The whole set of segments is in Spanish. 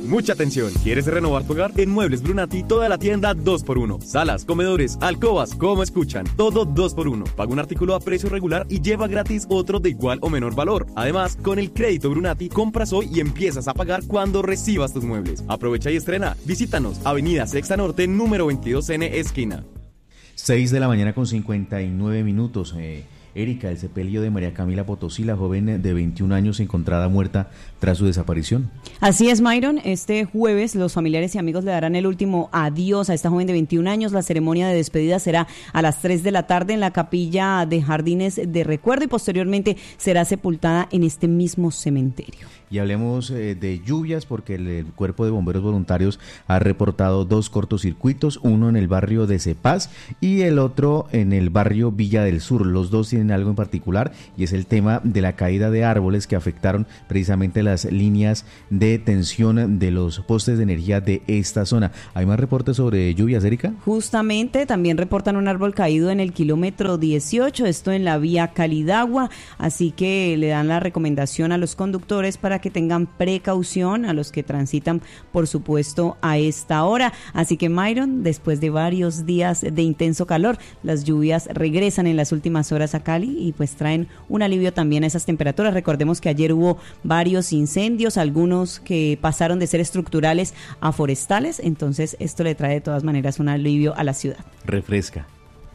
Mucha atención. ¿Quieres renovar tu hogar? En Muebles Brunati, toda la tienda 2x1. Salas, comedores, alcobas, como escuchan. Todo 2x1. Paga un artículo a precio regular y lleva gratis otro de igual o menor valor. Además, con el crédito Brunati, compras hoy y empiezas a pagar cuando recibas tus muebles. Aprovecha y estrena. Visítanos. Avenida Sexta Norte, número 22N, esquina. 6 de la mañana con 59 minutos. Erika, el sepelio de María Camila Potosí, la joven de 21 años encontrada muerta tras su desaparición. Así es, Myron. Este jueves los familiares y amigos le darán el último adiós a esta joven de 21 años. La ceremonia de despedida será a las 3 de la tarde en la capilla de Jardines de Recuerdo y posteriormente será sepultada en este mismo cementerio. Y hablemos de lluvias porque el Cuerpo de Bomberos Voluntarios ha reportado 2 cortocircuitos, uno en el barrio de Cepaz y el otro en el barrio Villa del Sur. Los dos tienen algo en particular y es el tema de la caída de árboles que afectaron precisamente las líneas de tensión de los postes de energía de esta zona. ¿Hay más reportes sobre lluvias, Erika? Justamente, también reportan un árbol caído en el kilómetro 18, esto en la vía Calidagua, así que le dan la recomendación a los conductores para que tengan precaución, a los que transitan, por supuesto, a esta hora. Así que, Myron, después de varios días de intenso calor, las lluvias regresan en las últimas horas a Cali y pues traen un alivio también a esas temperaturas. Recordemos que ayer hubo varios incendios, algunos que pasaron de ser estructurales a forestales, entonces esto le trae de todas maneras un alivio a la ciudad. Refresca.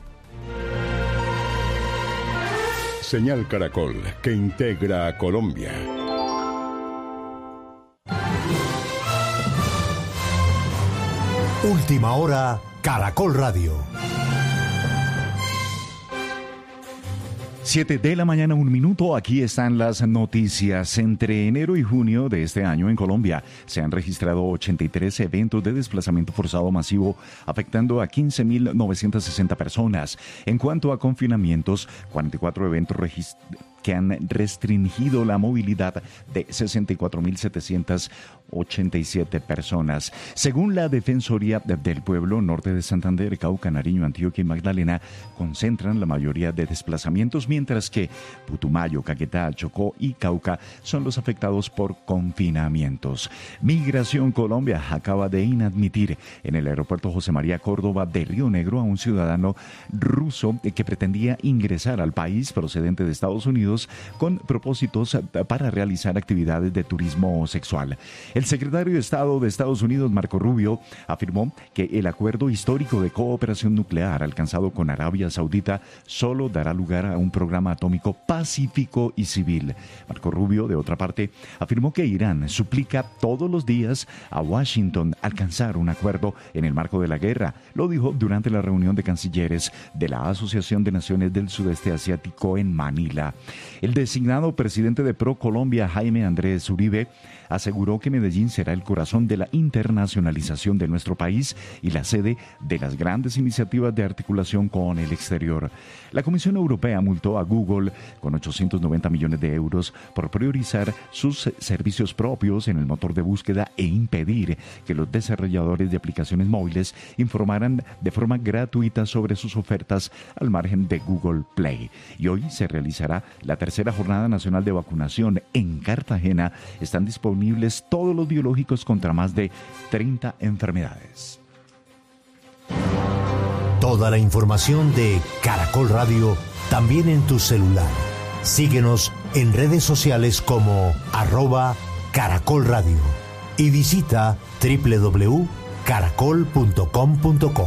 Señal Caracol, que integra a Colombia. Última hora, Caracol Radio. 7 de la mañana, 1 minuto. Aquí están las noticias. Entre enero y junio de este año en Colombia se han registrado 83 eventos de desplazamiento forzado masivo, afectando a 15.960 personas. En cuanto a confinamientos, 44 eventos que han restringido la movilidad de 64.787 personas. Según la Defensoría del Pueblo, Norte de Santander, Cauca, Nariño, Antioquia y Magdalena concentran la mayoría de desplazamientos, mientras que Putumayo, Caquetá, Chocó y Cauca son los afectados por confinamientos. Migración Colombia acaba de inadmitir en el aeropuerto José María Córdoba de Río Negro a un ciudadano ruso que pretendía ingresar al país procedente de Estados Unidos con propósitos para realizar actividades de turismo sexual. El secretario de Estado de Estados Unidos, Marco Rubio, afirmó que el acuerdo histórico de cooperación nuclear alcanzado con Arabia Saudita solo dará lugar a un programa atómico pacífico y civil. Marco Rubio, de otra parte, afirmó que Irán suplica todos los días a Washington alcanzar un acuerdo en el marco de la guerra. Lo dijo durante la reunión de cancilleres de la Asociación de Naciones del Sudeste Asiático en Manila. El designado presidente de ProColombia, Jaime Andrés Uribe, aseguró que Medellín será el corazón de la internacionalización de nuestro país y la sede de las grandes iniciativas de articulación con el exterior. La Comisión Europea multó a Google con 890 millones de euros por priorizar sus servicios propios en el motor de búsqueda e impedir que los desarrolladores de aplicaciones móviles informaran de forma gratuita sobre sus ofertas al margen de Google Play. Y hoy se realizará la tercera jornada nacional de vacunación. En Cartagena están disponibles todos los biológicos contra más de 30 enfermedades. Toda la información de Caracol Radio también en tu celular. Síguenos en redes sociales como @Caracol Radio y visita www.caracol.com.co.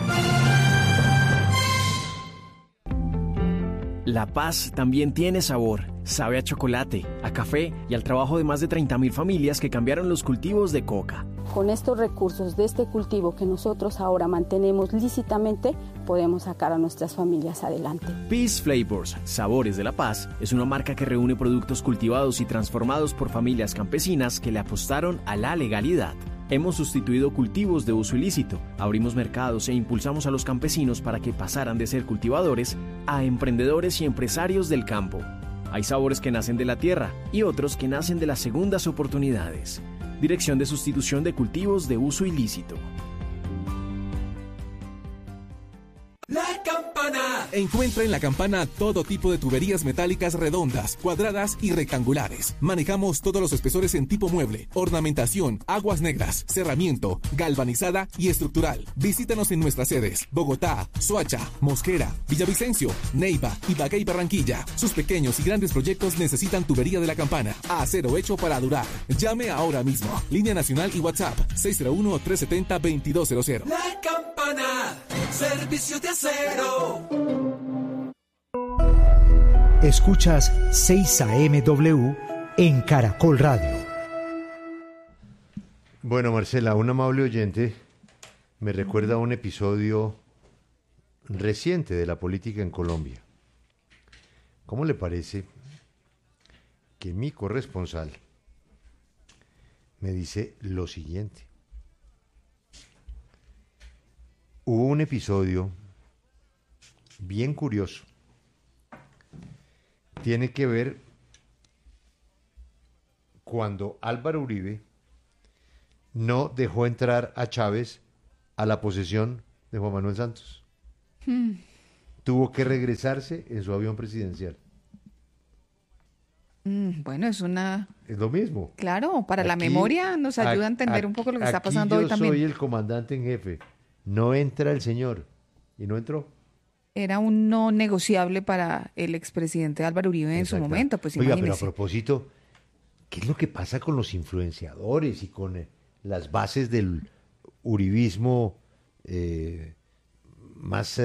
La paz también tiene sabor. Sabe a chocolate, a café y al trabajo de más de 30.000 familias que cambiaron los cultivos de coca. Con estos recursos de este cultivo que nosotros ahora mantenemos lícitamente, podemos sacar a nuestras familias adelante. Peace Flavors, Sabores de la Paz, es una marca que reúne productos cultivados y transformados por familias campesinas que le apostaron a la legalidad. Hemos sustituido cultivos de uso ilícito, abrimos mercados e impulsamos a los campesinos para que pasaran de ser cultivadores a emprendedores y empresarios del campo. Hay sabores que nacen de la tierra y otros que nacen de las segundas oportunidades. Dirección de Sustitución de Cultivos de Uso Ilícito. La campana Encuentra en La Campana todo tipo de tuberías metálicas redondas, cuadradas y rectangulares. Manejamos todos los espesores en tipo mueble, ornamentación, aguas negras, cerramiento, galvanizada y estructural. Visítanos en nuestras sedes: Bogotá, Soacha, Mosquera, Villavicencio, Neiva, Ibagué y Barranquilla. Sus pequeños y grandes proyectos necesitan tubería de La Campana. Acero hecho para durar. Llame ahora mismo. Línea nacional y WhatsApp 601-370-2200. La Campana, servicio de acero. Escuchas 6 AM/W en Caracol Radio. Bueno, Marcela, un amable oyente me recuerda un episodio reciente de la política en Colombia. ¿Cómo le parece que mi corresponsal me dice lo siguiente? Hubo un episodio bien curioso. Tiene que ver cuando Álvaro Uribe no dejó entrar a Chávez a la posesión de Juan Manuel Santos. Tuvo que regresarse en su avión presidencial. Bueno, es lo mismo. Claro, para la memoria nos ayuda a entender un poco lo que está pasando hoy también. Yo soy el comandante en jefe. No entra el señor. Y no entró. Era un no negociable para el expresidente Álvaro Uribe en su momento. Pues oiga, imagínese. pero a propósito, ¿qué es lo que pasa con los influenciadores y con las bases del uribismo más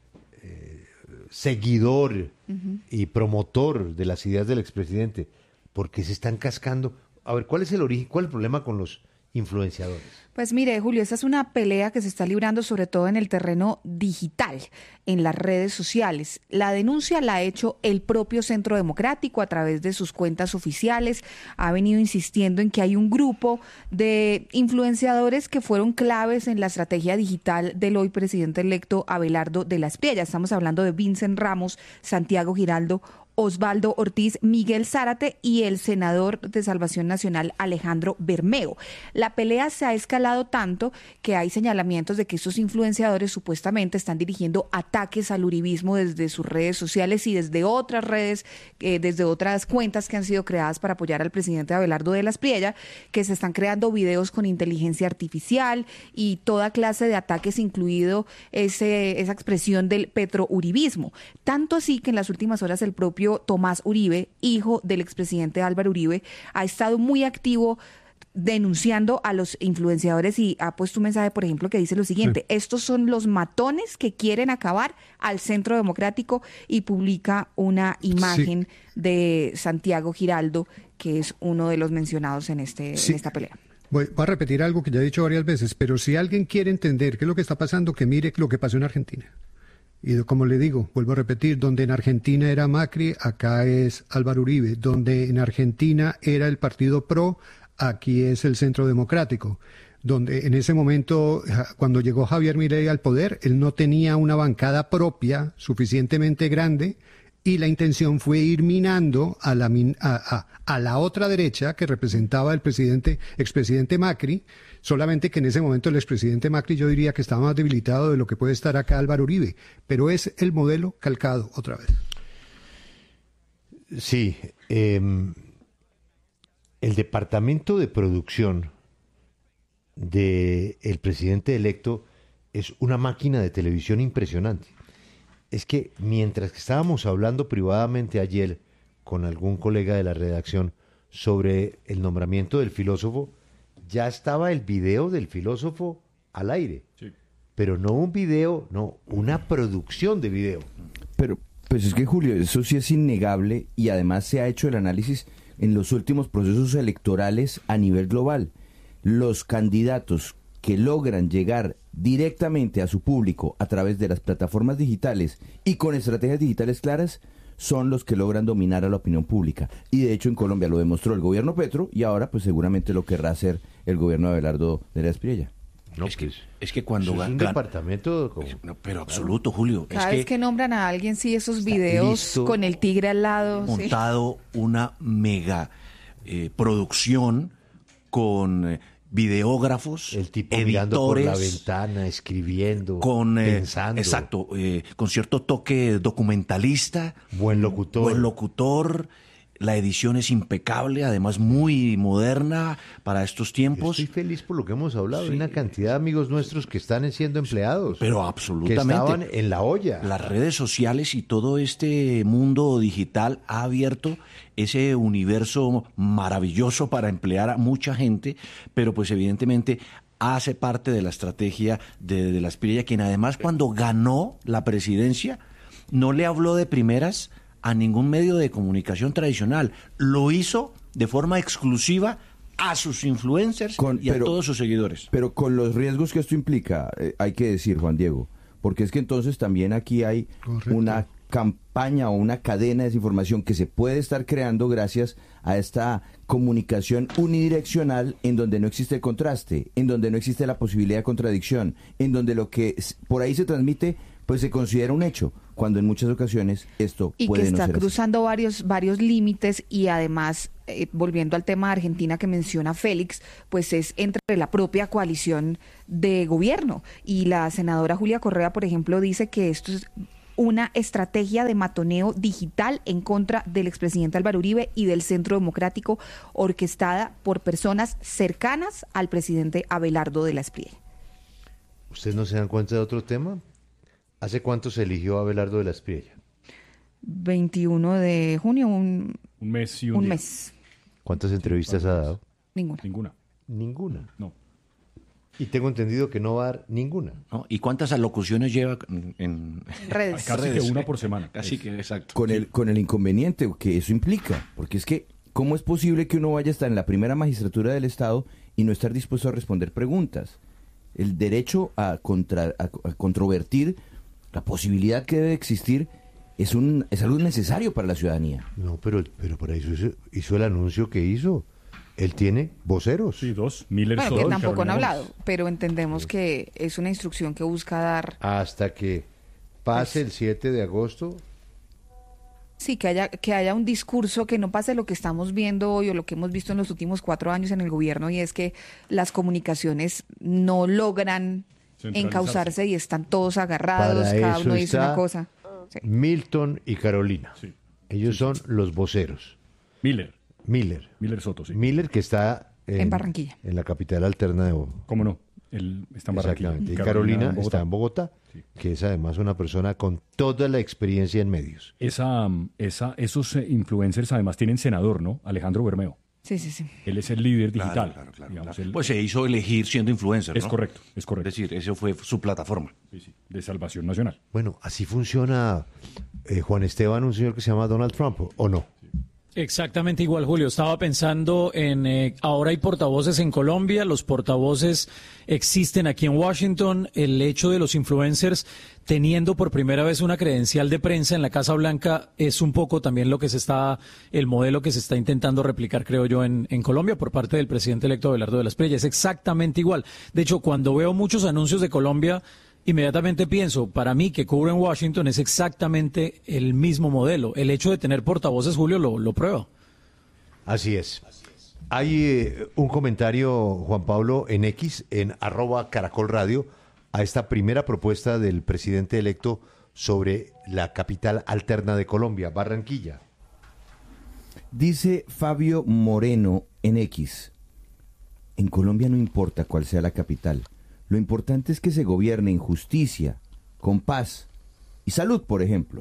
seguidor y promotor de las ideas del expresidente? ¿Por qué se están cascando? A ver, ¿cuál es el origen, cuál es el problema con los influenciadores? Pues mire, Julio, esta es una pelea que se está librando sobre todo en el terreno digital, en las redes sociales. La denuncia la ha hecho el propio Centro Democrático a través de sus cuentas oficiales. Ha venido insistiendo en que hay un grupo de influenciadores que fueron claves en la estrategia digital del hoy presidente electo Abelardo de la Espriella. Estamos hablando de Vincent Ramos, Santiago Giraldo, Osvaldo Ortiz, Miguel Zárate y el senador de Salvación Nacional Alejandro Bermeo. La pelea se ha escalado tanto que hay señalamientos de que estos influenciadores supuestamente están dirigiendo ataques al uribismo desde sus redes sociales y desde otras redes, desde otras cuentas que han sido creadas para apoyar al presidente Abelardo de la Espriella, que se están creando videos con inteligencia artificial y toda clase de ataques, incluido esa expresión del petrouribismo. Tanto así que en las últimas horas el propio Tomás Uribe, hijo del expresidente Álvaro Uribe, ha estado muy activo denunciando a los influenciadores y ha puesto un mensaje, por ejemplo, que dice lo siguiente: estos son los matones que quieren acabar al Centro Democrático, y publica una imagen de Santiago Giraldo, que es uno de los mencionados en esta pelea. Voy a repetir algo que ya he dicho varias veces, pero si alguien quiere entender qué es lo que está pasando, que mire lo que pasó en Argentina. Y como le digo, vuelvo a repetir, donde en Argentina era Macri, acá es Álvaro Uribe. Donde en Argentina era el Partido PRO, aquí es el Centro Democrático. Donde en ese momento, cuando llegó Javier Milei al poder, él no tenía una bancada propia suficientemente grande, y la intención fue ir minando a la otra derecha que representaba el expresidente Macri. Solamente que en ese momento el expresidente Macri, yo diría que estaba más debilitado de lo que puede estar acá Álvaro Uribe, pero es el modelo calcado otra vez. Sí, el departamento de producción del presidente electo es una máquina de televisión impresionante. Es que mientras que estábamos hablando privadamente ayer con algún colega de la redacción sobre el nombramiento del filósofo, ya estaba el video del filósofo al aire. Sí. Pero no un video, no, una producción de video. Pero, pues es que, Julio, eso sí es innegable, y además se ha hecho el análisis en los últimos procesos electorales a nivel global. Los candidatos que logran llegar directamente a su público a través de las plataformas digitales y con estrategias digitales claras son los que logran dominar a la opinión pública. Y de hecho en Colombia lo demostró el gobierno Petro, y ahora pues seguramente lo querrá hacer el gobierno de Abelardo de la Espriella. No, es que cuando es un departamento como, no, pero absoluto, Julio. Cada vez que nombran a alguien, sí, esos videos con el tigre al lado. Montado una mega producción con videógrafos, el tipo mirando por la ventana, escribiendo, pensando. Exacto, con cierto toque documentalista. Buen locutor. La edición es impecable, además muy moderna para estos tiempos. Yo estoy feliz por lo que hemos hablado. Hay una cantidad de amigos nuestros que están siendo empleados. Pero absolutamente. Que estaban en la olla. Las redes sociales y todo este mundo digital ha abierto ese universo maravilloso para emplear a mucha gente, pero pues evidentemente hace parte de la estrategia de la Espriella, quien además cuando ganó la presidencia no le habló de primeras a ningún medio de comunicación tradicional. Lo hizo de forma exclusiva a sus influencers a todos sus seguidores. Pero con los riesgos que esto implica, hay que decir, Juan Diego, porque es que entonces también aquí hay una campaña o una cadena de desinformación que se puede estar creando gracias a esta comunicación unidireccional en donde no existe el contraste, en donde no existe la posibilidad de contradicción, en donde lo que por ahí se transmite pues se considera un hecho, cuando en muchas ocasiones esto puede no ser así. Y que está cruzando varios límites y además, volviendo al tema de Argentina que menciona Félix, pues es entre la propia coalición de gobierno. Y la senadora Julia Correa, por ejemplo, dice que esto es una estrategia de matoneo digital en contra del expresidente Álvaro Uribe y del Centro Democrático, orquestada por personas cercanas al presidente Abelardo de la Espriella. ¿Ustedes no se dan cuenta de otro tema? ¿Hace cuánto se eligió a Abelardo de la Espriella? 21 de junio, un mes y un mes. ¿Cuántas entrevistas ha dado? Ninguna. ¿Ninguna? No. Y tengo entendido que no va a dar ninguna. ¿No? ¿Y cuántas alocuciones lleva en redes? Casi que una por semana. Casi que, exacto. Con el inconveniente que eso implica, porque es que, ¿cómo es posible que uno vaya a estar en la primera magistratura del Estado y no estar dispuesto a responder preguntas? El derecho a controvertir, la posibilidad que debe existir, es algo necesario para la ciudadanía. No, pero para eso hizo el anuncio que hizo. Él tiene voceros. Sí, dos. Miller bueno, Soto que tampoco han hablado, Gómez. pero entendemos que es una instrucción que busca dar... Hasta que pase el 7 de agosto. Sí, que haya un discurso que no pase lo que estamos viendo hoy o lo que hemos visto en los últimos 4 años en el gobierno, y es que las comunicaciones no logran encauzarse y están todos agarrados, Para cada eso uno dice una está cosa. Sí. Milton y Carolina. Sí. Ellos son los voceros. Miller Soto, sí. Miller, que está en Barranquilla. En la capital alterna de Bogotá. ¿Cómo no? Él está en Barranquilla. Exactamente. Y Carolina está en Bogotá, sí. Que es además una persona con toda la experiencia en medios. Esos influencers además tienen senador, ¿no? Alejandro Bermeo. Sí. Él es el líder digital. Claro. Digamos, pues se hizo elegir siendo influencer, ¿no? Es correcto. Es decir, eso fue su plataforma. Sí, de Salvación Nacional. Bueno, así funciona, Juan Esteban, un señor que se llama Donald Trump, ¿o no? Exactamente igual, Julio. Estaba pensando en, ahora hay portavoces en Colombia, los portavoces existen aquí en Washington. El hecho de los influencers teniendo por primera vez una credencial de prensa en la Casa Blanca es un poco también el modelo que se está intentando replicar, creo yo, en Colombia por parte del presidente electo Abelardo de la Espriella. Es exactamente igual. De hecho, cuando veo muchos anuncios de Colombia, inmediatamente pienso, para mí que cubro en Washington es exactamente el mismo modelo. El hecho de tener portavoces, Julio, lo prueba. Así es. Hay un comentario, Juan Pablo, en X, en @caracolradio, a esta primera propuesta del presidente electo sobre la capital alterna de Colombia, Barranquilla. Dice Fabio Moreno en X, en Colombia no importa cuál sea la capital. Lo importante es que se gobierne en justicia, con paz y salud, por ejemplo.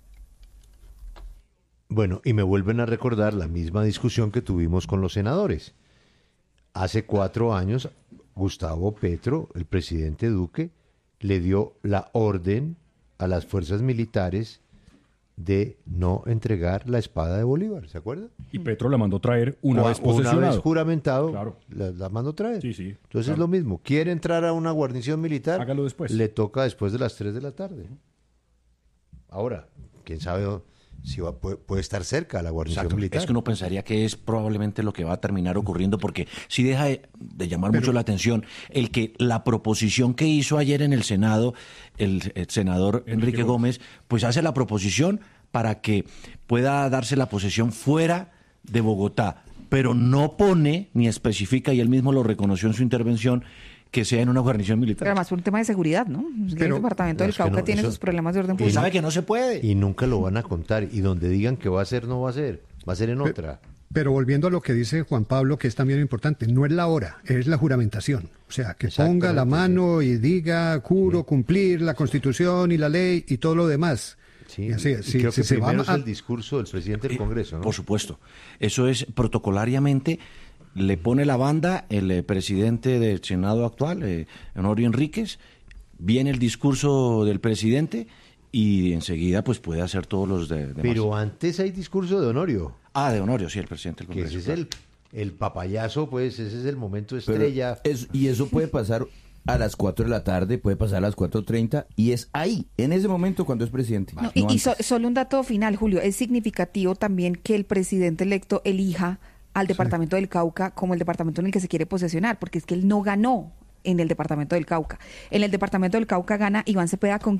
Bueno, y me vuelven a recordar la misma discusión que tuvimos con los senadores. Hace 4 años, Gustavo Petro, el presidente Duque, le dio la orden a las fuerzas militares de no entregar la espada de Bolívar, ¿se acuerda? Y Petro la mandó traer una vez posesionado. Una vez juramentado, claro. la mandó traer. Sí, Entonces claro. es lo mismo. ¿Quiere entrar a una guarnición militar? Hágalo después. Le toca después de las 3 de la tarde. Ahora, quién sabe si puede estar cerca la guarnición militar. Es que uno pensaría que es probablemente lo que va a terminar ocurriendo, porque sí deja de llamar mucho la atención el que la proposición que hizo ayer en el Senado el senador Enrique Gómez, pues hace la proposición para que pueda darse la posesión fuera de Bogotá. pero no pone ni especifica, y él mismo lo reconoció en su intervención, que sea en una guarnición militar. Pero además por un tema de seguridad, ¿no? El departamento del Cauca tiene sus problemas de orden público. Sabe que no se puede. Y nunca lo van a contar. Y donde digan que va a ser, no va a ser. Va a ser en otra. Pero volviendo a lo que dice Juan Pablo, que es también importante, no es la hora, es la juramentación. O sea, que ponga la mano y diga, juro cumplir la Constitución y la ley y todo lo demás. Sí, y así, y creo que primero es el discurso del presidente del Congreso, ¿no? Por supuesto. Eso es protocolariamente, le pone la banda el presidente del Senado actual, Honorio Enríquez, viene el discurso del presidente y enseguida pues puede hacer todos los demás. Pero antes hay discurso de Honorio. Ah, de Honorio, sí, el presidente del Congreso. Que ese es el papayazo, pues, ese es el momento estrella. Y eso puede pasar a las 4 de la tarde, puede pasar a las 4:30, y es ahí, en ese momento, cuando es presidente. No, y solo un dato final, Julio, es significativo también que el presidente electo elija al departamento del Cauca como el departamento en el que se quiere posesionar, porque es que él no ganó en el departamento del Cauca. En el departamento del Cauca gana Iván Cepeda con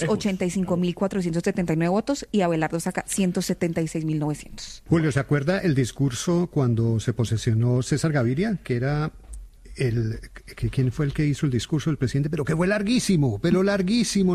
585.479 votos y Abelardo saca 176.900. Julio, ¿se acuerda el discurso cuando se posesionó César Gaviria? Que era ¿quién fue el que hizo el discurso del presidente? Pero que fue larguísimo, larguísimo.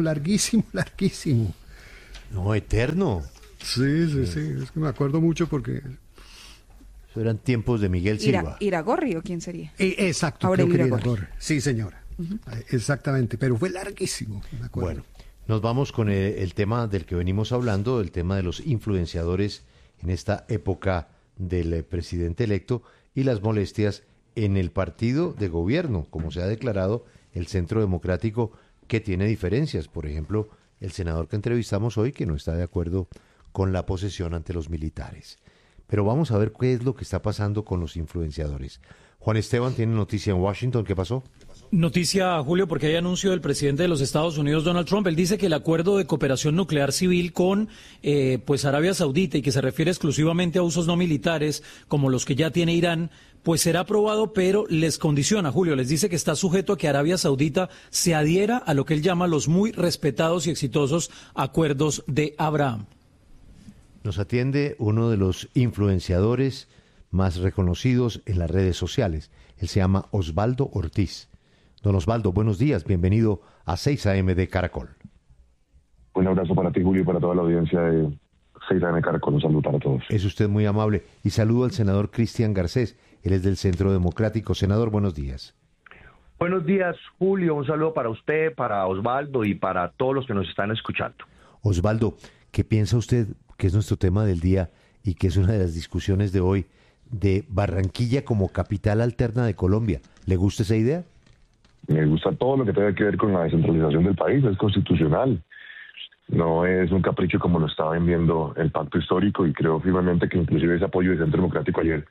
No, eterno. Sí, es que me acuerdo mucho porque... Eso eran tiempos de Miguel Silva. ¿Iragorri o quién sería? Exacto, Aurelio creo que Iragorri. Sí, señora. Exactamente, pero fue larguísimo, me acuerdo. Bueno, nos vamos con el tema del que venimos hablando, el tema de los influenciadores en esta época del presidente electo y las molestias en el partido de gobierno, como se ha declarado el Centro Democrático, que tiene diferencias. Por ejemplo, el senador que entrevistamos hoy, que no está de acuerdo con la posesión ante los militares. Pero vamos a ver qué es lo que está pasando con los influenciadores. Juan Esteban tiene noticia en Washington. ¿Qué pasó? Noticia, Julio, porque hay anuncio del presidente de los Estados Unidos, Donald Trump. Él dice que el acuerdo de cooperación nuclear civil con Arabia Saudita, y que se refiere exclusivamente a usos no militares, como los que ya tiene Irán, pues será aprobado, pero les condiciona, Julio, les dice que está sujeto a que Arabia Saudita se adhiera a lo que él llama los muy respetados y exitosos acuerdos de Abraham. Nos atiende uno de los influenciadores más reconocidos en las redes sociales. Él se llama Osvaldo Ortiz. Don Osvaldo, buenos días, bienvenido a 6 AM de Caracol. Un abrazo para ti, Julio, y para toda la audiencia de 6 AM Caracol. Un saludo para todos. Es usted muy amable. Y saludo al senador Cristian Garcés, él es del Centro Democrático. Senador, buenos días. Buenos días, Julio. Un saludo para usted, para Osvaldo y para todos los que nos están escuchando. Osvaldo, ¿qué piensa usted que es nuestro tema del día y que es una de las discusiones de hoy, de Barranquilla como capital alterna de Colombia? ¿Le gusta esa idea? Me gusta todo lo que tenga que ver con la descentralización del país, es constitucional. No es un capricho como lo estaba vendiendo el pacto histórico, y creo firmemente que inclusive ese apoyo del Centro Democrático ayer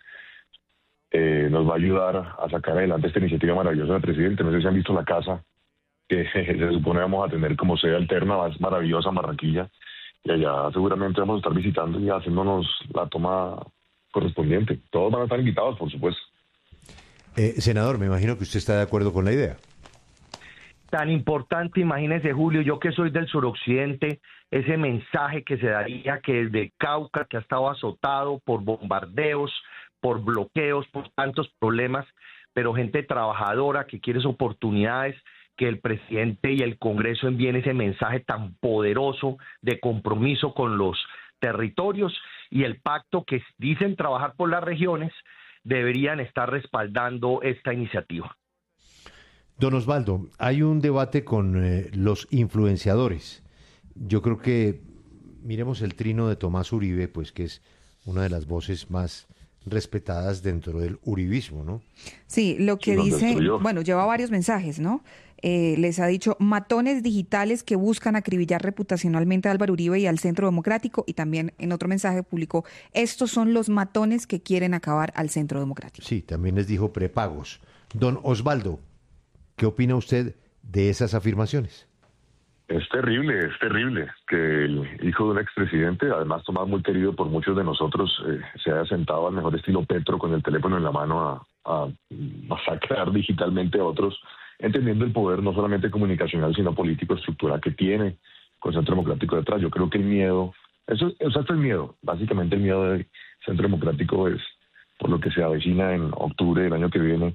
nos va a ayudar a sacar adelante esta iniciativa maravillosa del presidente. No sé si han visto la casa que se supone vamos a tener como sede alterna, es maravillosa en Barranquilla, y allá seguramente vamos a estar visitando y haciéndonos la toma correspondiente. Todos van a estar invitados, por supuesto. Senador, me imagino que usted está de acuerdo con la idea. Tan importante, imagínese, Julio, yo que soy del suroccidente, ese mensaje que se daría que desde Cauca, que ha estado azotado por bombardeos, por bloqueos, por tantos problemas, pero gente trabajadora que quiere oportunidades, que el presidente y el Congreso envíen ese mensaje tan poderoso de compromiso con los territorios, y el pacto que dicen trabajar por las regiones deberían estar respaldando esta iniciativa. Don Osvaldo, hay un debate con los influenciadores. Yo creo que miremos el trino de Tomás Uribe, pues que es una de las voces más respetadas dentro del uribismo, ¿no? Sí, lo que dice, bueno, lleva varios mensajes, ¿no? Les ha dicho matones digitales que buscan acribillar reputacionalmente a Álvaro Uribe y al Centro Democrático, y también en otro mensaje publicó, estos son los matones que quieren acabar al Centro Democrático. Sí, también les dijo prepagos. Don Osvaldo, ¿qué opina usted de esas afirmaciones? Es terrible que el hijo de un expresidente, además Tomás, muy querido por muchos de nosotros, se haya sentado al mejor estilo Petro con el teléfono en la mano a masacrar digitalmente a otros, entendiendo el poder no solamente comunicacional, sino político estructural que tiene con el Centro Democrático detrás. Yo creo que el miedo, el miedo, básicamente el miedo del Centro Democrático es por lo que se avecina en octubre del año que viene.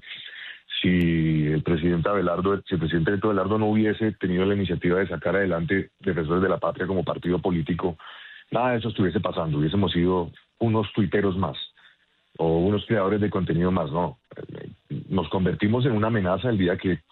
Si el presidente electo Abelardo no hubiese tenido la iniciativa de sacar adelante Defensores de la Patria como partido político, nada de eso estuviese pasando. Hubiésemos sido unos tuiteros más o unos creadores de contenido más. No, nos convertimos en una amenaza el día que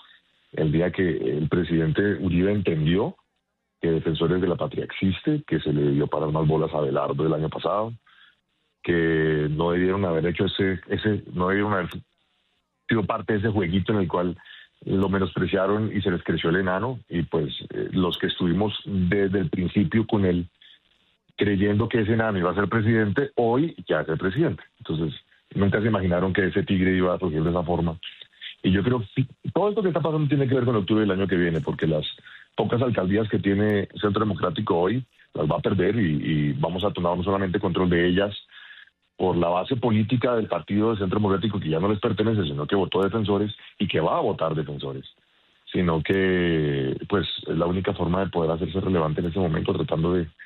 el presidente Uribe entendió que Defensores de la Patria existe, que se le dio para unas bolas a Abelardo el año pasado, que no debieron haber hecho no debieron haber sido parte de ese jueguito en el cual lo menospreciaron y se les creció el enano, y pues los que estuvimos desde el principio con él creyendo que ese enano iba a ser presidente, hoy ya es el presidente. Entonces nunca se imaginaron que ese tigre iba a surgir de esa forma. Y yo creo que todo esto que está pasando tiene que ver con octubre del año que viene, porque las pocas alcaldías que tiene Centro Democrático hoy las va a perder, y vamos a tomar no solamente control de ellas por la base política del partido de Centro Democrático, que ya no les pertenece, sino que votó Defensores y que va a votar Defensores, sino que pues es la única forma de poder hacerse relevante en este momento, tratando de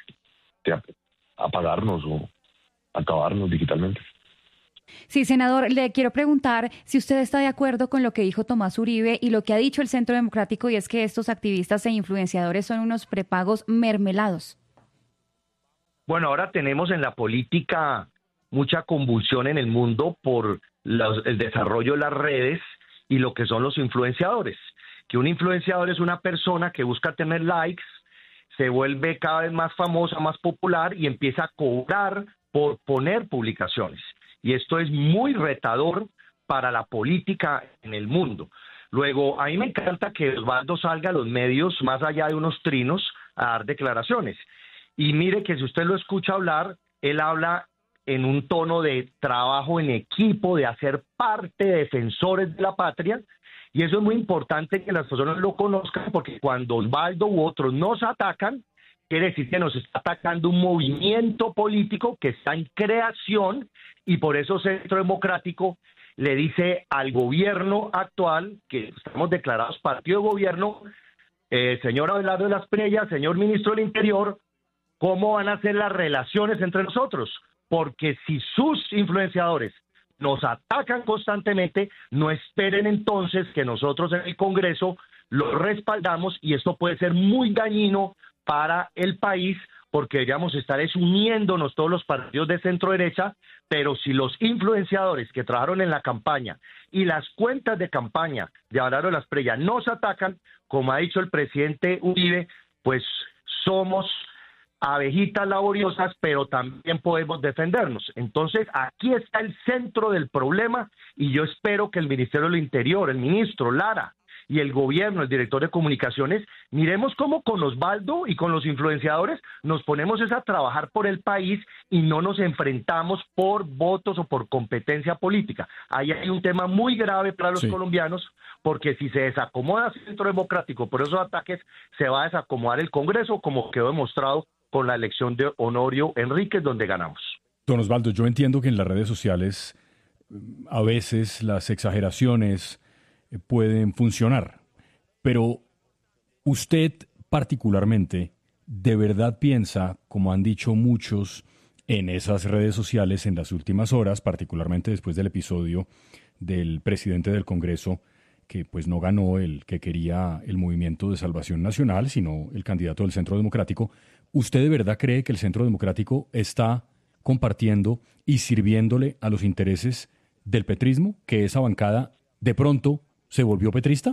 apagarnos o acabarnos digitalmente. Sí, senador, le quiero preguntar si usted está de acuerdo con lo que dijo Tomás Uribe y lo que ha dicho el Centro Democrático, y es que estos activistas e influenciadores son unos prepagos mermelados. Bueno, ahora tenemos en la política mucha convulsión en el mundo por el desarrollo de las redes y lo que son los influenciadores. Que un influenciador es una persona que busca tener likes, se vuelve cada vez más famosa, más popular y empieza a cobrar por poner publicaciones. Y esto es muy retador para la política en el mundo. Luego, a mí me encanta que Osvaldo salga a los medios, más allá de unos trinos, a dar declaraciones. Y mire que si usted lo escucha hablar, él habla en un tono de trabajo en equipo, de hacer parte de Defensores de la Patria, y eso es muy importante que las personas lo conozcan, porque cuando Osvaldo u otros nos atacan, quiere decir que nos está atacando un movimiento político que está en creación, y por eso Centro Democrático le dice al gobierno actual, que estamos declarados partido de gobierno, señor Abelardo de la Espriella, señor ministro del Interior, ¿cómo van a ser las relaciones entre nosotros? Porque si sus influenciadores nos atacan constantemente, no esperen entonces que nosotros en el Congreso los respaldamos, y esto puede ser muy dañino para el país, porque deberíamos estar uniéndonos todos los partidos de centro derecha, pero si los influenciadores que trabajaron en la campaña y las cuentas de campaña de Abelardo de la Espriella nos atacan, como ha dicho el presidente Uribe, pues somos abejitas laboriosas, pero también podemos defendernos. Entonces, aquí está el centro del problema, y yo espero que el Ministerio del Interior, el ministro Lara y el gobierno, el director de comunicaciones, miremos cómo con Osvaldo y con los influenciadores nos ponemos a trabajar por el país y no nos enfrentamos por votos o por competencia política. Ahí hay un tema muy grave para los colombianos, porque si se desacomoda el Centro Democrático por esos ataques, se va a desacomodar el Congreso, como quedó demostrado con la elección de Honorio Enríquez, donde ganamos. Don Osvaldo, yo entiendo que en las redes sociales a veces las exageraciones pueden funcionar, pero usted particularmente, ¿de verdad piensa, como han dicho muchos en esas redes sociales en las últimas horas, particularmente después del episodio del presidente del Congreso, que pues no ganó el que quería el Movimiento de Salvación Nacional, sino el candidato del Centro Democrático? ¿Usted de verdad cree que el Centro Democrático está compartiendo y sirviéndole a los intereses del petrismo, que esa bancada de pronto se volvió petrista?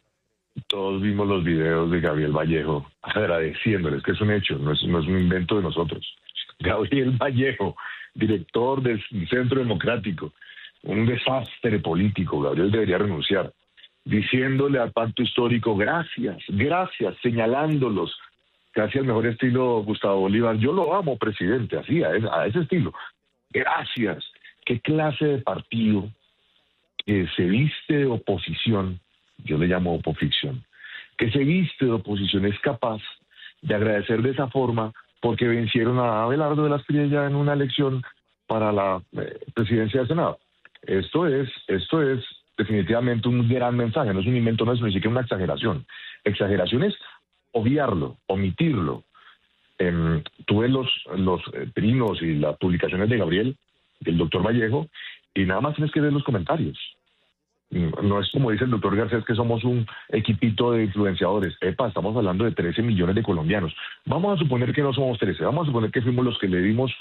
Todos vimos los videos de Gabriel Vallejo agradeciéndoles, que es un hecho, no es un invento de nosotros. Gabriel Vallejo, director del Centro Democrático, un desastre político. Gabriel debería renunciar, diciéndole al pacto histórico gracias, señalándolos, casi al mejor estilo Gustavo Bolívar. Yo lo amo, presidente, así, a ese estilo. Gracias. ¿Qué clase de partido que se viste de oposición, yo le llamo opoficción, que se viste de oposición es capaz de agradecer de esa forma porque vencieron a Abelardo de la Espriella en una elección para la presidencia del Senado? Esto es definitivamente un gran mensaje, no es un invento, no es ni siquiera una exageración. Exageración es obviarlo, omitirlo. Tuve los trinos y las publicaciones de Gabriel, del doctor Vallejo, y nada más tienes que ver los comentarios. No es como dice el doctor Garcés que somos un equipito de influenciadores. Estamos hablando de 13 millones de colombianos. Vamos a suponer que no somos 13, vamos a suponer que fuimos los que le dimos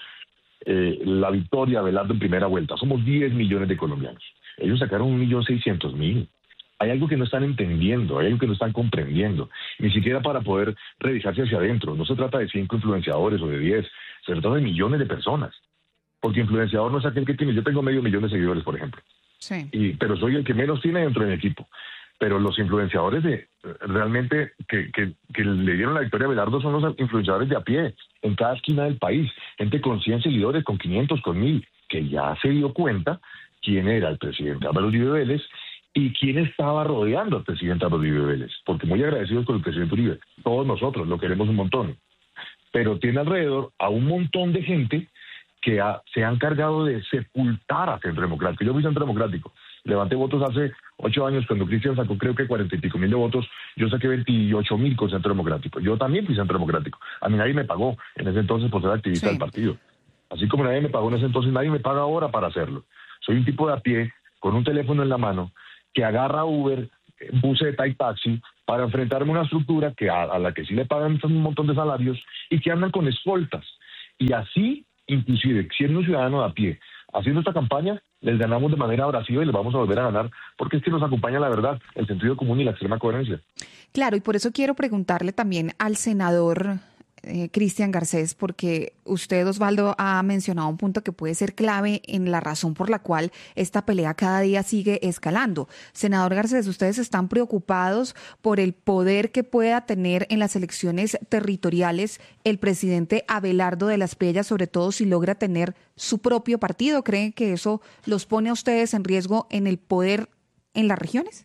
la victoria a Abelardo en primera vuelta. Somos 10 millones de colombianos. Ellos sacaron 1.600.000. Hay algo que no están entendiendo, hay algo que no están comprendiendo. Ni siquiera para poder revisarse hacia adentro. No se trata de 5 influenciadores o de 10, se trata de millones de personas. Porque influenciador no es aquel que tiene. Yo tengo 500.000 de seguidores, por ejemplo. Sí. Pero soy el que menos tiene dentro de mi equipo. Pero los influenciadores realmente que le dieron la victoria a Abelardo son los influenciadores de a pie, en cada esquina del país. Gente con 100 seguidores, con 500, con 1.000, que ya se dio cuenta quién era el presidente Álvaro Uribe Vélez y quién estaba rodeando al presidente Álvaro Uribe Vélez. Porque muy agradecidos con el presidente Uribe. Todos nosotros lo queremos un montón. Pero tiene alrededor a un montón de gente que se han encargado de sepultar a Centro Democrático. Yo fui Centro Democrático, levanté votos hace 8 años, cuando Cristian sacó creo que 40 y pico mil de votos, yo saqué 28.000 con Centro Democrático. Yo también fui Centro Democrático. A mí nadie me pagó en ese entonces por ser activista del partido. Así como nadie me pagó en ese entonces, nadie me paga ahora para hacerlo. Soy un tipo de a pie, con un teléfono en la mano, que agarra Uber, buseta y taxi, para enfrentarme a una estructura que a la que sí le pagan un montón de salarios y que andan con escoltas. Y así, inclusive, siendo un ciudadano de a pie, haciendo esta campaña, les ganamos de manera abrasiva y les vamos a volver a ganar, porque es que nos acompaña la verdad, el sentido común y la extrema coherencia. Claro, y por eso quiero preguntarle también al senador Cristian Garcés, porque usted, Osvaldo, ha mencionado un punto que puede ser clave en la razón por la cual esta pelea cada día sigue escalando. Senador Garcés, ¿ustedes están preocupados por el poder que pueda tener en las elecciones territoriales el presidente Abelardo de las Priellas, sobre todo si logra tener su propio partido? ¿Creen que eso los pone a ustedes en riesgo en el poder en las regiones?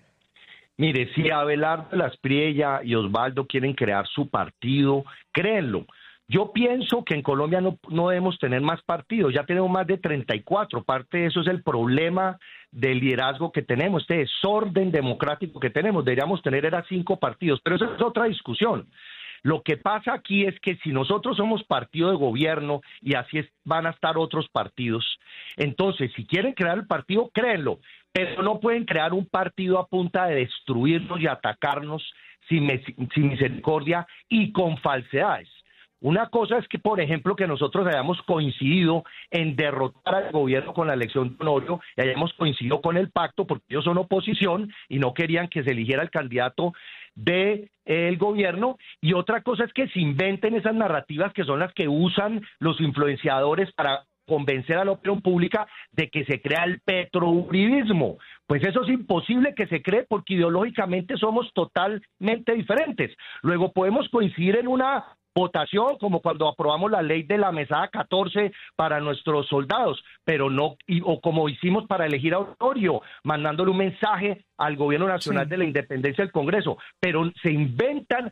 Mire, si Abelardo de las Priellas y Osvaldo quieren crear su partido, créenlo. Yo pienso que en Colombia no debemos tener más partidos, ya tenemos más de 34, parte de eso es el problema del liderazgo que tenemos, este desorden democrático que tenemos, deberíamos tener 5 partidos, pero eso es otra discusión. Lo que pasa aquí es que si nosotros somos partido de gobierno y así van a estar otros partidos, entonces si quieren crear el partido, créenlo, pero no pueden crear un partido a punta de destruirnos y atacarnos sin misericordia y con falsedades. Una cosa es que, por ejemplo, que nosotros hayamos coincidido en derrotar al gobierno con la elección de Honorio y hayamos coincidido con el pacto porque ellos son oposición y no querían que se eligiera el candidato del gobierno, y otra cosa es que se inventen esas narrativas que son las que usan los influenciadores para convencer a la opinión pública de que se crea el petrouribismo. Pues eso es imposible que se cree porque ideológicamente somos totalmente diferentes. Luego podemos coincidir en una votación como cuando aprobamos la ley de la mesada 14 para nuestros soldados, pero no, o como hicimos para elegir a Honorio, mandándole un mensaje al gobierno nacional de la independencia del Congreso, pero se inventan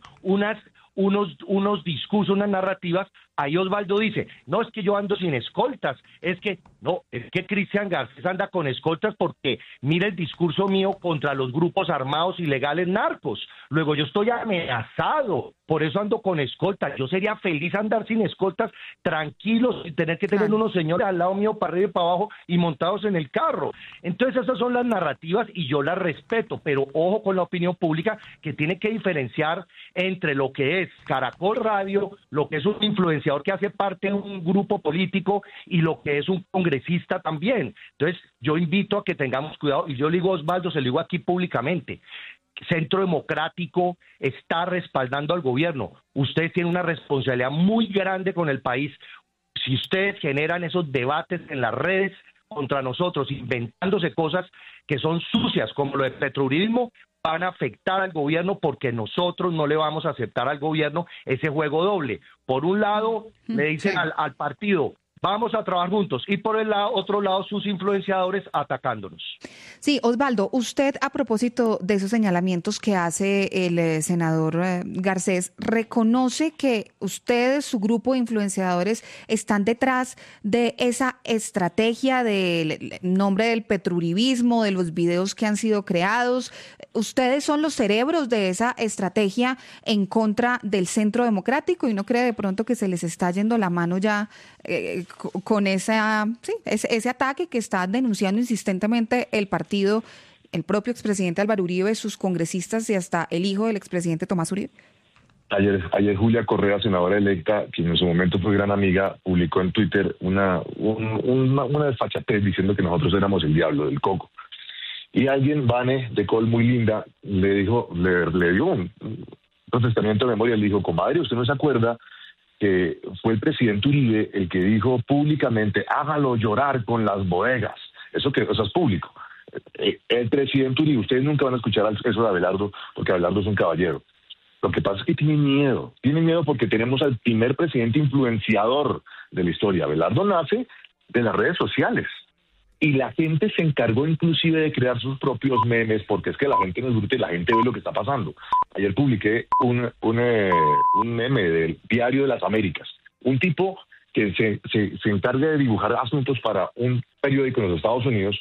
unos discursos, unas narrativas. Ahí Osvaldo dice, no, es que yo ando sin escoltas, es que Cristian Garcés anda con escoltas porque mira el discurso mío contra los grupos armados ilegales narcos, luego yo estoy amenazado, por eso ando con escoltas. Yo sería feliz andar sin escoltas, tranquilos, sin tener que tener unos señores al lado mío para arriba y para abajo y montados en el carro. Entonces esas son las narrativas y yo las respeto, pero ojo con la opinión pública que tiene que diferenciar entre lo que es Caracol Radio, lo que es un influenciador que hace parte de un grupo político y lo que es un congresista también. Entonces yo invito a que tengamos cuidado, y yo le digo a Osvaldo, se lo digo aquí públicamente, Centro Democrático está respaldando al gobierno. Ustedes tienen una responsabilidad muy grande con el país. Si ustedes generan esos debates en las redes contra nosotros, inventándose cosas que son sucias, como lo de petrouribismo, van a afectar al gobierno porque nosotros no le vamos a aceptar al gobierno ese juego doble. Por un lado, le dicen al partido, vamos a trabajar juntos, y por el otro lado sus influenciadores atacándonos. Sí, Osvaldo, usted, a propósito de esos señalamientos que hace el senador Garcés, reconoce que ustedes, su grupo de influenciadores, están detrás de esa estrategia del nombre del petrouribismo, de los videos que han sido creados. Ustedes son los cerebros de esa estrategia en contra del Centro Democrático, y no cree de pronto que se les está yendo la mano ya con ese ataque que está denunciando insistentemente el partido, el propio expresidente Álvaro Uribe, sus congresistas y hasta el hijo del expresidente Tomás Uribe? Ayer Julia Correa, senadora electa, quien en su momento fue gran amiga, publicó en Twitter una desfachatez diciendo que nosotros éramos el diablo del coco. Y alguien, Vane de Col, muy linda, le dio un protestamiento de memoria. Le dijo: comadre, ¿usted no se acuerda que fue el presidente Uribe el que dijo públicamente, hágalo llorar con las bodegas? Eso es público. El presidente Uribe, ustedes nunca van a escuchar eso de Abelardo, porque Abelardo es un caballero. Lo que pasa es que tiene miedo porque tenemos al primer presidente influenciador de la historia. Abelardo nace de las redes sociales y la gente se encargó inclusive de crear sus propios memes, porque es que la gente no es bruta y la gente ve lo que está pasando. Ayer publiqué un meme del Diario de las Américas, un tipo que se encarga de dibujar asuntos para un periódico en los Estados Unidos,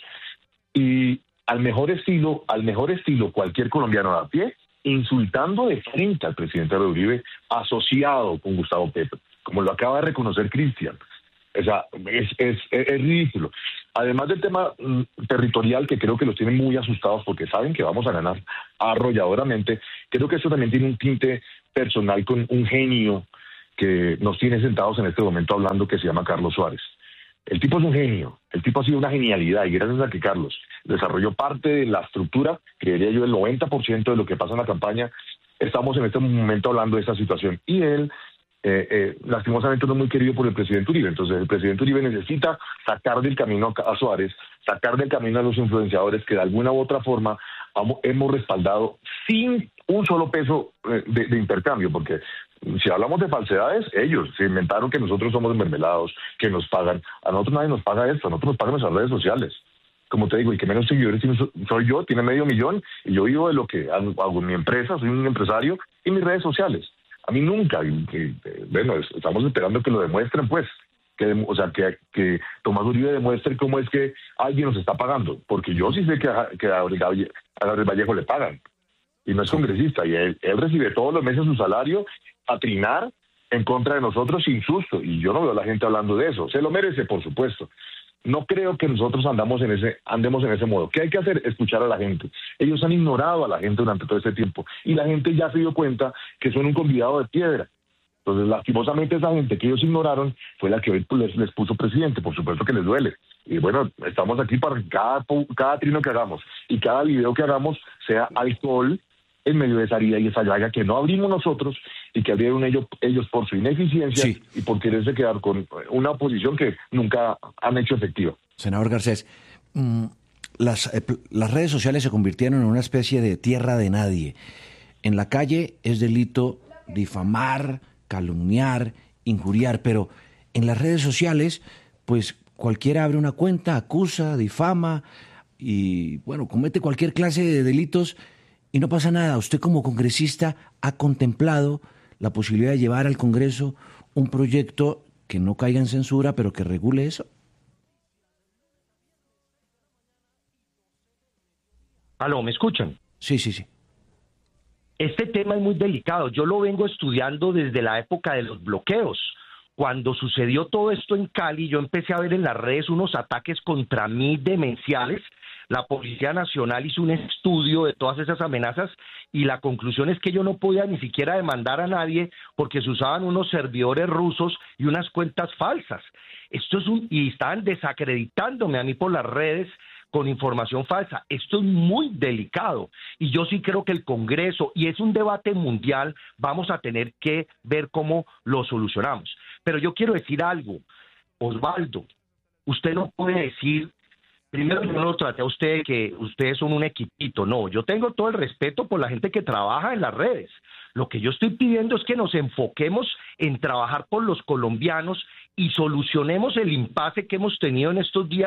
y al mejor estilo cualquier colombiano a pie, insultando de frente al presidente Uribe, asociado con Gustavo Petro, como lo acaba de reconocer Cristian. O sea, es ridículo. Además del tema territorial, que creo que los tiene muy asustados porque saben que vamos a ganar arrolladoramente, creo que eso también tiene un tinte personal con un genio que nos tiene sentados en este momento hablando, que se llama Carlos Suárez. El tipo es un genio, el tipo ha sido una genialidad, y gracias a que Carlos desarrolló parte de la estructura, creería yo el 90% de lo que pasa en la campaña, estamos en este momento hablando de esta situación. Y él, lastimosamente, no es muy querido por el presidente Uribe. Entonces el presidente Uribe necesita sacar del camino a Suárez, sacar del camino a los influenciadores que de alguna u otra forma hemos respaldado sin un solo peso de intercambio, porque si hablamos de falsedades, ellos se inventaron que nosotros somos mermelados, que nos pagan. A nosotros nadie nos paga esto, a nosotros nos pagan nuestras redes sociales. Como te digo, el que menos seguidores soy yo, tiene 500,000, y yo vivo de lo que hago en mi empresa, soy un empresario, y mis redes sociales. A mí nunca, bueno, estamos esperando que lo demuestren, pues, que Tomás Uribe demuestre cómo es que alguien nos está pagando, porque yo sí sé que a Gabriel Vallejo le pagan, y no es congresista, y él recibe todos los meses su salario a trinar en contra de nosotros sin susto, y yo no veo a la gente hablando de eso. Se lo merece, por supuesto. No creo que nosotros andemos en ese modo. ¿Qué hay que hacer? Escuchar a la gente. Ellos han ignorado a la gente durante todo este tiempo, y la gente ya se dio cuenta que son un convidado de piedra. Entonces, lastimosamente, esa gente que ellos ignoraron fue la que hoy les puso presidente. Por supuesto que les duele. Y bueno, estamos aquí para cada trino que hagamos y cada video que hagamos sea alcohol en medio de esa herida y esa llaga que no abrimos nosotros y que abrieron ellos por su ineficiencia y por quererse quedar con una oposición que nunca han hecho efectiva. Senador Garcés, las redes sociales se convirtieron en una especie de tierra de nadie. En la calle es delito difamar, calumniar, injuriar, pero en las redes sociales, pues cualquiera abre una cuenta, acusa, difama y, bueno, comete cualquier clase de delitos y no pasa nada. ¿Usted como congresista ha contemplado la posibilidad de llevar al Congreso un proyecto que no caiga en censura, pero que regule eso? ¿Aló, me escuchan? Sí. Este tema es muy delicado. Yo lo vengo estudiando desde la época de los bloqueos. Cuando sucedió todo esto en Cali, yo empecé a ver en las redes unos ataques contra mí demenciales. La Policía Nacional hizo un estudio de todas esas amenazas y la conclusión es que yo no podía ni siquiera demandar a nadie porque se usaban unos servidores rusos y unas cuentas falsas. Y estaban desacreditándome a mí por las redes con información falsa. Esto es muy delicado y yo sí creo que el Congreso, y es un debate mundial, vamos a tener que ver cómo lo solucionamos. Pero yo quiero decir algo, Osvaldo, usted no puede decir, primero yo no lo traté a usted que ustedes son un equipito, no, yo tengo todo el respeto por la gente que trabaja en las redes. Lo que yo estoy pidiendo es que nos enfoquemos en trabajar por los colombianos y solucionemos el impasse que hemos tenido en estos días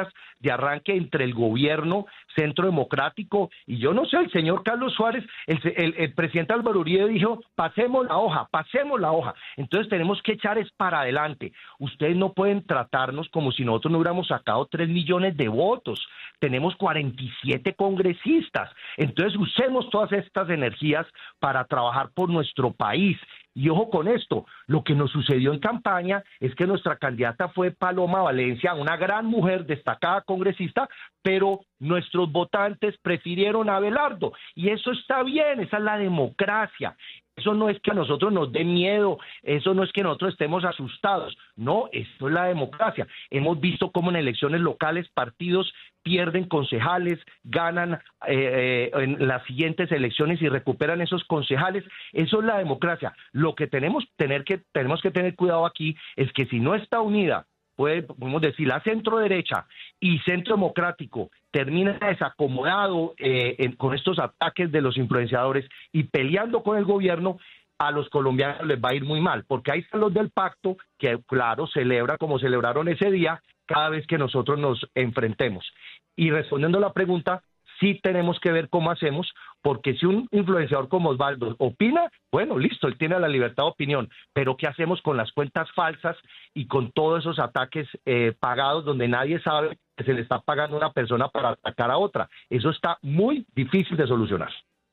de arranque entre el gobierno, Centro Democrático, y yo no sé, el señor Carlos Suárez, el presidente Álvaro Uribe dijo, pasemos la hoja. Entonces tenemos que echar es para adelante. Ustedes no pueden tratarnos como si nosotros no hubiéramos sacado 3 millones de votos. Tenemos 47 congresistas. Entonces usemos todas estas energías para trabajar por nuestro país. Y ojo con esto, lo que nos sucedió en campaña es que nuestra candidata fue Paloma Valencia, una gran mujer, destacada congresista, pero nuestros votantes prefirieron a Abelardo. Y eso está bien, esa es la democracia. Eso no es que a nosotros nos dé miedo, eso no es que nosotros estemos asustados, no, esto es la democracia. Hemos visto cómo en elecciones locales partidos pierden concejales, ganan en las siguientes elecciones y recuperan esos concejales. Eso es la democracia. Lo que tenemos que tener cuidado aquí es que si no está unida, podemos decir, la centro derecha y Centro Democrático termina desacomodado con estos ataques de los influenciadores y peleando con el gobierno, a los colombianos les va a ir muy mal, porque ahí están los del pacto que, claro, celebra como celebraron ese día cada vez que nosotros nos enfrentemos. Y respondiendo a la pregunta, sí tenemos que ver cómo hacemos, porque si un influenciador como Osvaldo opina, bueno, listo, él tiene la libertad de opinión, pero ¿qué hacemos con las cuentas falsas y con todos esos ataques pagados donde nadie sabe que se le está pagando a una persona para atacar a otra? Eso está muy difícil de solucionar.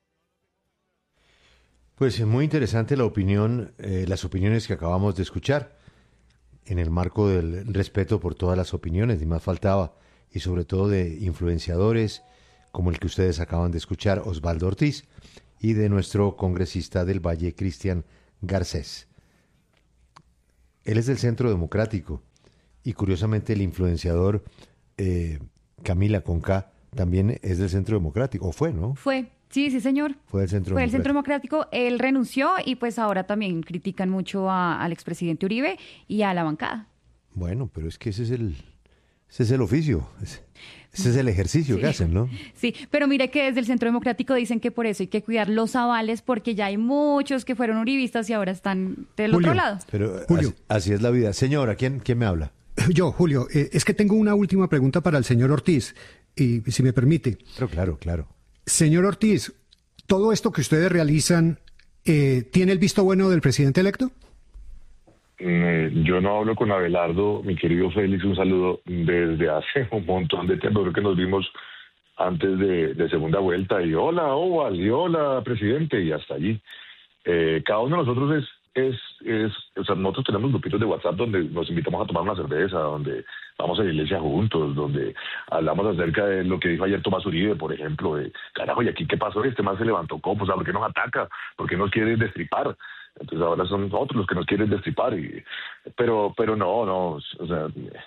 Pues es muy interesante la opinión, las opiniones que acabamos de escuchar, en el marco del respeto por todas las opiniones, ni más faltaba, y sobre todo de influenciadores como el que ustedes acaban de escuchar, Osvaldo Ortiz, y de nuestro congresista del Valle, Cristian Garcés. Él es del Centro Democrático, y curiosamente el influenciador Camila Conca también es del Centro Democrático, o fue, ¿no? Fue. Sí, señor. Fue del Centro Democrático. Centro Democrático. Él renunció y pues ahora también critican mucho al expresidente Uribe y a la bancada. Bueno, pero es que ese es el oficio, ese es el ejercicio que hacen, ¿no? Sí, pero mire que desde el Centro Democrático dicen que por eso hay que cuidar los avales porque ya hay muchos que fueron uribistas y ahora están del otro lado. Pero Julio. Así es la vida. Señora, ¿quién me habla? Yo, Julio, es que tengo una última pregunta para el señor Ortiz, y si me permite. Claro. Señor Ortiz, ¿todo esto que ustedes realizan tiene el visto bueno del presidente electo? Yo no hablo con Abelardo, mi querido Félix, un saludo desde hace un montón de tiempo, creo que nos vimos antes de segunda vuelta, y hola Oval, y hola presidente, y hasta allí. Cada uno de nosotros o sea, nosotros tenemos grupitos de WhatsApp donde nos invitamos a tomar una cerveza, donde vamos a la iglesia juntos, donde hablamos acerca de lo que dijo ayer Tomás Uribe, por ejemplo, de carajo, ¿y aquí qué pasó? Este man se levantó copos, ¿por qué nos ataca? ¿Por qué nos quiere destripar? Entonces ahora son otros los que nos quieren destripar, pero no, o sea,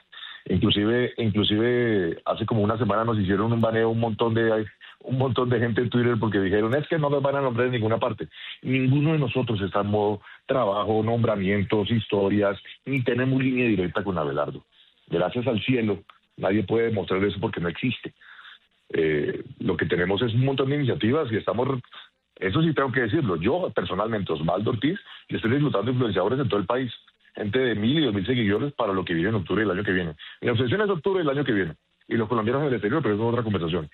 inclusive hace como una semana nos hicieron un baneo un montón de gente en Twitter porque dijeron, es que no nos van a nombrar en ninguna parte. Ninguno de nosotros está en modo trabajo, nombramientos, historias, ni tenemos línea directa con Abelardo. Gracias al cielo, nadie puede demostrar eso porque no existe. Lo que tenemos es un montón de iniciativas y estamos... Eso sí tengo que decirlo. Yo, personalmente, Osvaldo Ortiz, y estoy reclutando influenciadores en todo el país. Gente de 1,000 y 2,000 seguidores para lo que viene en octubre del año que viene. Mi obsesión es octubre del año que viene. Y los colombianos en el exterior, pero eso es otra conversación.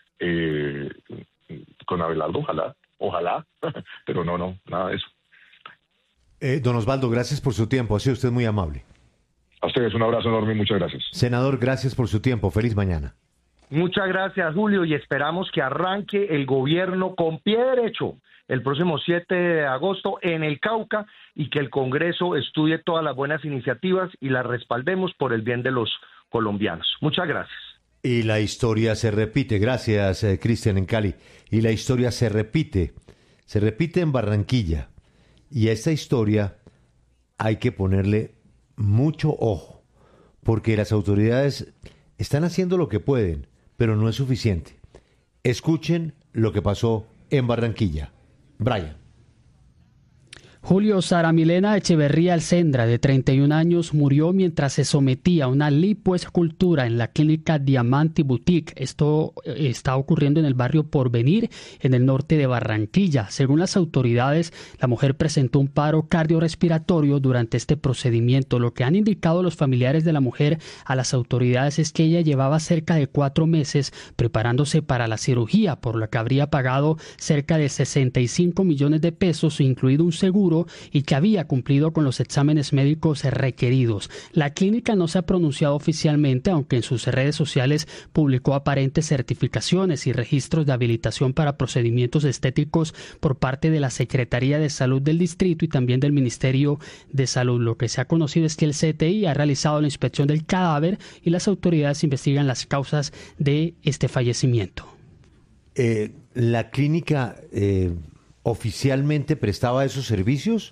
Con Abelardo, ojalá. Pero no, nada de eso. Don Osvaldo, gracias por su tiempo. Ha sido usted muy amable. A ustedes un abrazo enorme y muchas gracias. Senador, gracias por su tiempo. Feliz mañana. Muchas gracias, Julio, y esperamos que arranque el gobierno con pie derecho el próximo 7 de agosto en el Cauca y que el Congreso estudie todas las buenas iniciativas y las respaldemos por el bien de los colombianos. Muchas gracias. Y la historia se repite. Gracias, Cristian, en Cali. Y la historia se repite en Barranquilla. Y a esta historia hay que ponerle mucho ojo, porque las autoridades están haciendo lo que pueden, pero no es suficiente. Escuchen lo que pasó en Barranquilla. Brian. Julio, Sara Milena Echeverría Alcendra, de 31 años, murió mientras se sometía a una lipoescultura en la clínica Diamante Boutique. Esto está ocurriendo en el barrio Porvenir, en el norte de Barranquilla. Según las autoridades, la mujer presentó un paro cardiorrespiratorio durante este procedimiento. Lo que han indicado los familiares de la mujer a las autoridades es que ella llevaba cerca de 4 meses preparándose para la cirugía, por lo que habría pagado cerca de 65 millones de pesos, incluido un seguro, y que había cumplido con los exámenes médicos requeridos. La clínica no se ha pronunciado oficialmente, aunque en sus redes sociales publicó aparentes certificaciones y registros de habilitación para procedimientos estéticos por parte de la Secretaría de Salud del Distrito y también del Ministerio de Salud. Lo que se ha conocido es que el CTI ha realizado la inspección del cadáver y las autoridades investigan las causas de este fallecimiento. ¿La clínica oficialmente prestaba esos servicios?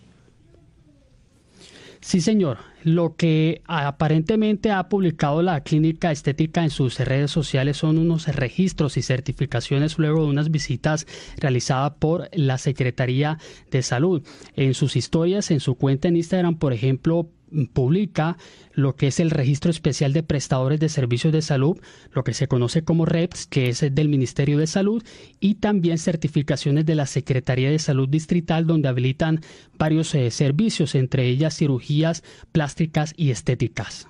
Sí, señor. Lo que aparentemente ha publicado la clínica estética en sus redes sociales son unos registros y certificaciones luego de unas visitas realizadas por la Secretaría de Salud. En sus historias, en su cuenta en Instagram, por ejemplo, publica lo que es el registro especial de prestadores de servicios de salud, lo que se conoce como REPS, que es del Ministerio de Salud, y también certificaciones de la Secretaría de Salud Distrital, donde habilitan varios servicios, entre ellas cirugías plásticas y estéticas.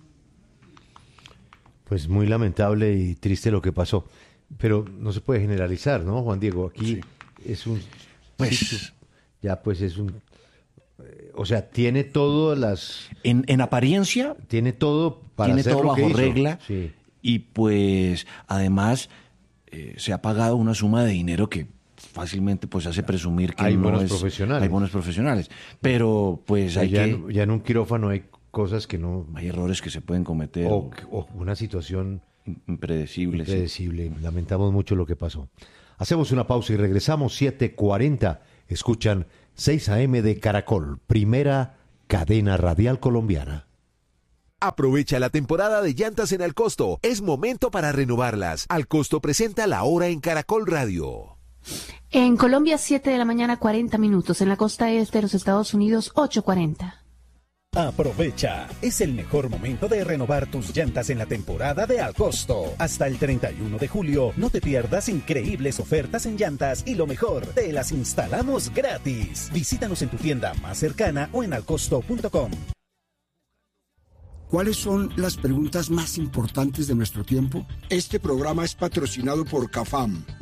Pues muy lamentable y triste lo que pasó, pero no se puede generalizar, ¿no, Juan Diego? Aquí es un... Pues... Ya pues es un... O sea, tiene todas las... En apariencia... Tiene todo para tiene hacer todo lo que bajo hizo. regla. Sí. Y pues, además, se ha pagado una suma de dinero que fácilmente pues hace presumir que hay no buenos es... profesionales. Hay buenos profesionales. Pero pues hay ya que... ya en un quirófano hay cosas que no... Hay errores que se pueden cometer. O una situación... Impredecible. Impredecible. Sí. Lamentamos mucho lo que pasó. Hacemos una pausa y regresamos 7:40. Escuchan 6 AM de Caracol, primera cadena radial colombiana. Aprovecha la temporada de llantas en Alcosto. Es momento para renovarlas. Alcosto presenta La Hora en Caracol Radio. En Colombia, 7 de la mañana, 40 minutos. En la costa este de los Estados Unidos, 8:40. Aprovecha, es el mejor momento de renovar tus llantas en la temporada de Alcosto. Hasta el 31 de julio, no te pierdas increíbles ofertas en llantas y lo mejor, te las instalamos gratis. Visítanos en tu tienda más cercana o en alcosto.com. ¿Cuáles son las preguntas más importantes de nuestro tiempo? Este programa es patrocinado por CAFAM.